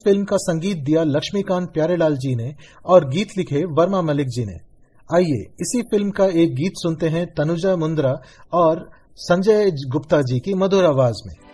Film का संगीत दिया लक्ष्मीकांत प्यारेलाल जी ने और गीत लिखे वर्मा मलिक जी ने। आइए इसी फिल्म का एक गीत सुनते हैं तनुजा मुंद्रा और संजय गुप्ता जी की मधुर आवाज में।